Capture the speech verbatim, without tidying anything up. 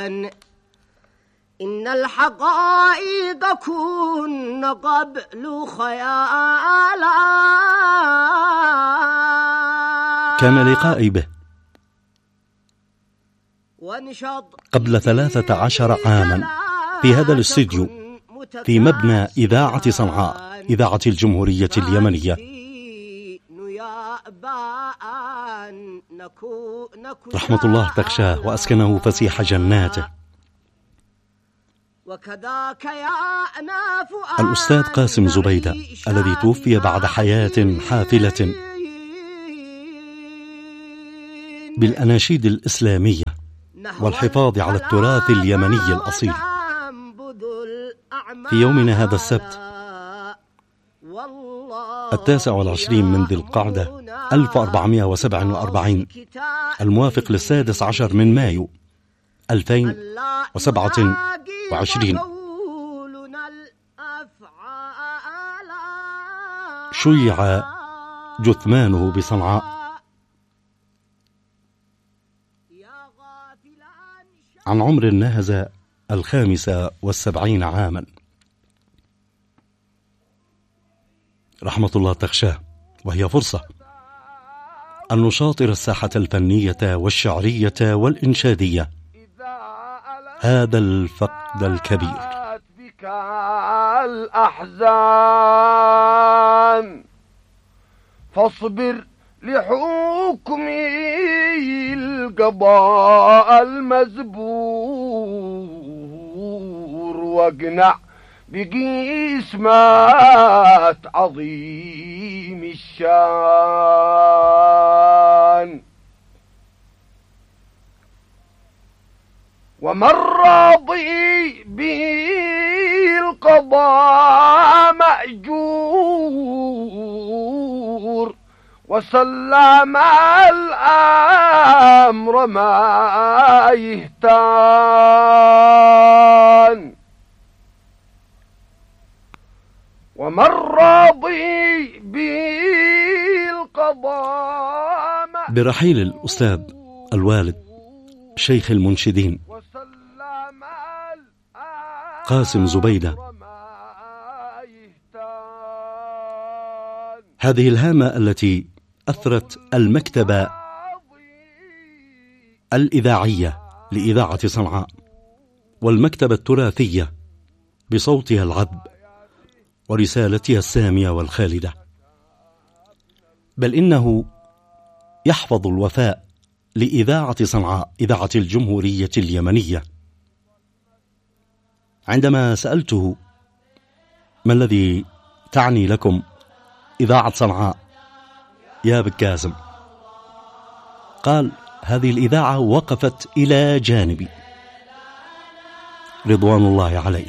إن الحقائق كن قبل خيالا. كان لقائي به قبل ثلاثة عشر عاما في هذا الاستديو في مبنى إذاعة صنعاء، إذاعة الجمهورية اليمنية، رحمة الله تغشاه وأسكنه فسيح جناته، الأستاذ قاسم زبيدة الذي توفي بعد حياة حافلة بالأناشيد الإسلامية والحفاظ على التراث اليمني الأصيل. في يومنا هذا السبت التاسع والعشرين من ذي القعدة ألف وأربعمائة وسبعة وأربعين الموافق للسادس عشر من مايو ألفين وسبعة وعشرين شيع جثمانه بصنعاء عن عمر ناهز الخامسة والسبعين عاما، رحمة الله تغشاه. وهي فرصة أن نشاطر الساحة الفنية والشعرية والإنشادية هذا الفقد الكبير. بك الأحزان فاصبر لحكم القضاء المزبور واقنع بقسمات عظيم الشان. ومن راضي بالقضاء مأجور وسلم الأمر ما يهتان. ومن راضي بالقضاء برحيل الأستاذ الوالد شيخ المنشدين قاسم زبيدة، هذه الهامة التي أثرت المكتبة الإذاعية لإذاعة صنعاء والمكتبة التراثية بصوتها العذب ورسالتها السامية والخالدة، بل إنه يحفظ الوفاء لإذاعة صنعاء، إذاعة الجمهورية اليمنية. عندما سألته ما الذي تعني لكم إذاعة صنعاء يا بكاسم، قال هذه الإذاعة وقفت إلى جانبي رضوان الله عليه.